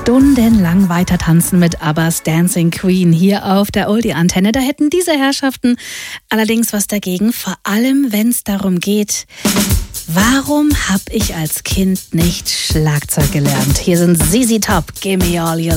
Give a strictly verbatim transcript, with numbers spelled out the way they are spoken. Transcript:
stundenlang weiter tanzen mit ABBAs Dancing Queen hier auf der Oldie-Antenne. Da hätten diese Herrschaften allerdings was dagegen, vor allem wenn es darum geht, warum habe ich als Kind nicht Schlagzeug gelernt? Hier sind Z Z Top, Give Me All Your